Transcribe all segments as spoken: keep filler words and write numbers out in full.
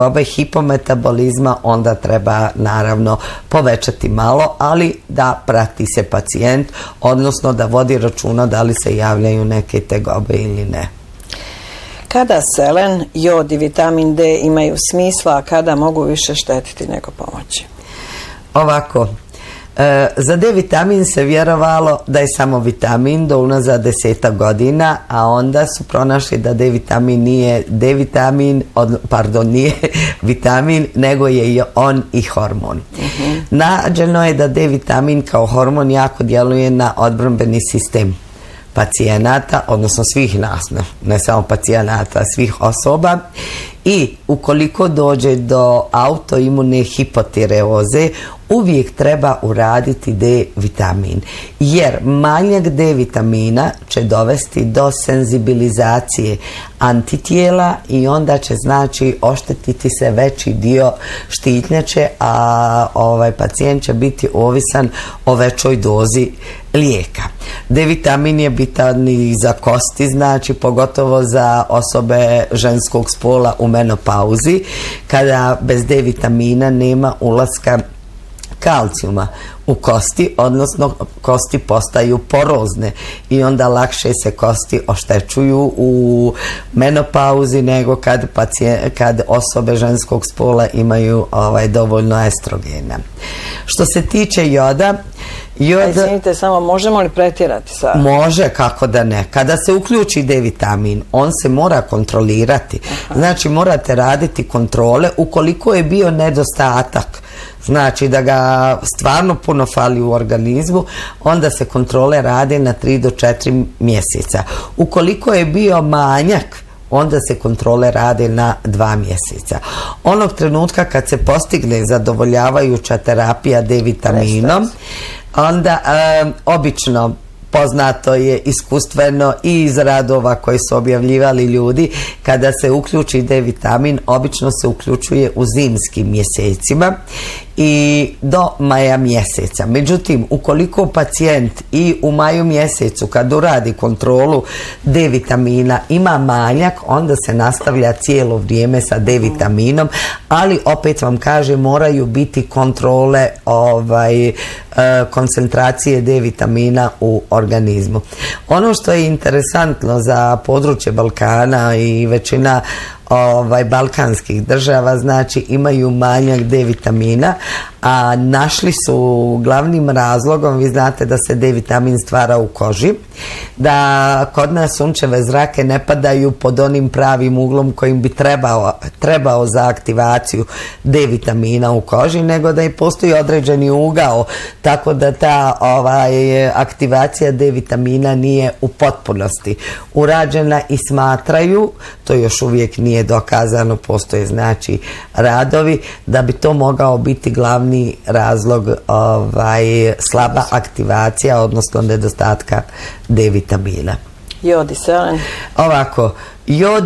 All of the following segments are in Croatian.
ovaj hipometabolizma, onda treba naravno povećati malo, ali da prati se pacijent, odnosno da vodi računa da li se javljaju neke tegobe ili ne. Kada selen, jod i vitamin D imaju smisla, a kada mogu više štetiti nego pomoći? Ovako, e, za D vitamin se vjerovalo da je samo vitamin do unazad deseta godina, a onda su pronašli da D vitamin nije D vitamin, od, pardon, nije vitamin, nego je on i hormon. Uh-huh. Nađeno je da D vitamin kao hormon jako djeluje na odbrambeni sistem pacijenata, odnosno svih nas, ne, ne samo pacijenata, svih osoba, i ukoliko dođe do autoimune hipotireoze, uvijek treba uraditi D vitamin, jer manjak D vitamina će dovesti do senzibilizacije antitijela i onda će znači oštetiti se veći dio štitnjače, a ovaj pacijent će biti ovisan o većoj dozi lijeka. D vitamin je bitan i za kosti, znači pogotovo za osobe ženskog spola u menopauzi, kada bez D vitamina nema ulaska kalcijuma u kosti, odnosno kosti postaju porozne i onda lakše se kosti oštećuju u menopauzi nego kad, pacijent, kad osobe ženskog spola imaju ovaj, dovoljno estrogena. Što se tiče joda, Jod... Izvinite, samo možemo li pretjerati sa... Može, kako da ne. Kada se uključi D vitamin, on se mora kontrolirati. Aha. Znači, morate raditi kontrole ukoliko je bio nedostatak. Znači, da ga stvarno puno fali u organizmu, onda se kontrole rade na tri do četiri mjeseca. Ukoliko je bio manjak, onda se kontrole rade na dva mjeseca. Onog trenutka kad se postigne zadovoljavajuća terapija D vitaminom, onda um, obično poznato je iskustveno i iz radova koje su objavljivali ljudi, kada se uključi D vitamin, obično se uključuje u zimskim mjesecima i do maja mjeseca. Međutim, ukoliko pacijent i u maju mjesecu kad uradi kontrolu D vitamina ima manjak, onda se nastavlja cijelo vrijeme sa D vitaminom, ali opet vam kaže moraju biti kontrole ovaj, koncentracije D vitamina u organizmu. Ono što je interesantno za područje Balkana i većina ovaj, balkanskih država, znači imaju manjak D vitamina, a našli su glavnim razlogom, vi znate da se D vitamin stvara u koži, da kod nas sunčeve zrake ne padaju pod onim pravim uglom kojim bi trebao, trebao za aktivaciju D vitamina u koži, nego da i postoji određeni ugao, tako da ta ovaj, aktivacija D vitamina nije u potpunosti urađena i smatraju, to još uvijek nije dokazano, postoje znači radovi, da bi to mogao biti glavni razlog ovaj, slaba aktivacija, odnosno nedostatka D vitamina. Jod i selen? Ovako, jod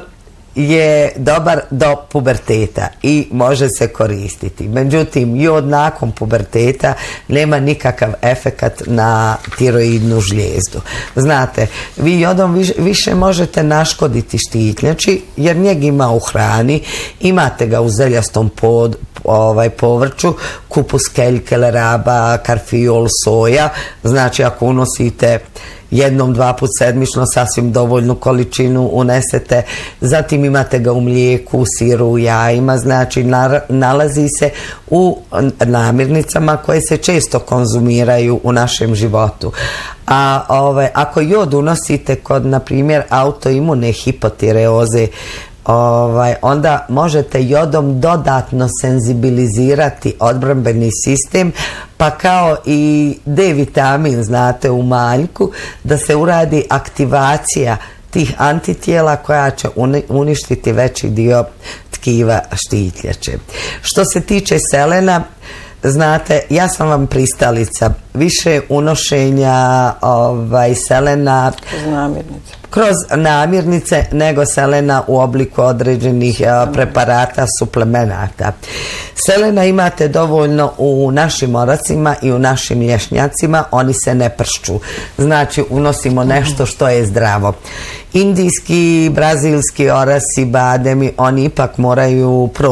je dobar do puberteta i može se koristiti. Međutim, jod nakon puberteta nema nikakav efekat na tiroidnu žlijezdu. Znate, vi jodom više, više možete naškoditi štitnjači, jer njeg ima u hrani, imate ga u zeljastom pod, ovaj, povrću, kupus, kelj, keleraba, karfiol, soja. Znači, ako unosite jednom, dva put sedmično, sasvim dovoljnu količinu unesete. Zatim imate ga u mlijeku, u siru, u jajima, znači nalazi se u namirnicama koje se često konzumiraju u našem životu. A ovaj, ako jod unosite kod, na primjer, autoimune hipotireoze, Ovaj, onda možete jodom dodatno senzibilizirati odbrambeni sistem, pa kao i D vitamin, znate, u manjku, da se uradi aktivacija tih antitijela koja će uništiti veći dio tkiva štitnjače. Što se tiče selena, znate, ja sam vam pristalica više unošenja ovaj, selena kroz namirnice. kroz namirnice nego selena u obliku određenih a, preparata, suplemenata. Selena imate dovoljno u našim oracima i u našim lješnjacima, oni se ne pršću. Znači, unosimo nešto što je zdravo. Indijski, brazilski orasi, bademi, oni ipak moraju proći